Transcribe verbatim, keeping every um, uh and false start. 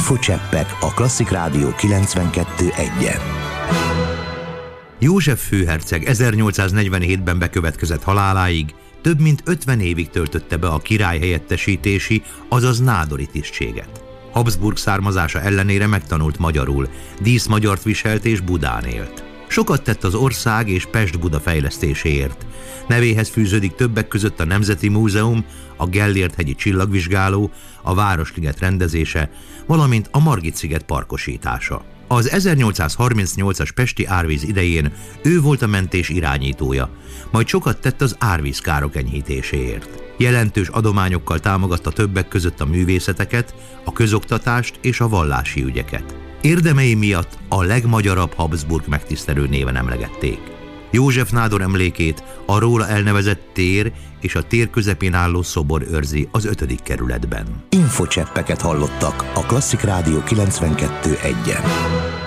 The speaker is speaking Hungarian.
Infocseppek a Klasszik Rádió kilencvenkettő egyen. József főherceg ezernyolcszáznegyvenhétben bekövetkezett haláláig több mint ötven évig töltötte be a király helyettesítési, azaz nádori tisztséget. Habsburg származása ellenére megtanult magyarul, díszmagyart viselt és Budán élt. Sokat tett az ország és Pest-Buda fejlesztéséért. Nevéhez fűződik többek között a Nemzeti Múzeum, a Gellért-hegyi csillagvizsgáló, a Városliget rendezése, valamint a Margit-sziget parkosítása. Az ezernyolcszázharmincnyolcas pesti árvíz idején ő volt a mentés irányítója, majd sokat tett az árvízkárok enyhítéséért. Jelentős adományokkal támogatta többek között a művészeteket, a közoktatást és a vallási ügyeket. Érdemei miatt a legmagyarabb Habsburg megtisztelő néven emlegették. József nádor emlékét a róla elnevezett tér és a tér közepén álló szobor őrzi az ötödik kerületben. Infocseppeket hallottak a Klasszik Rádió kilencvenkettő egyen.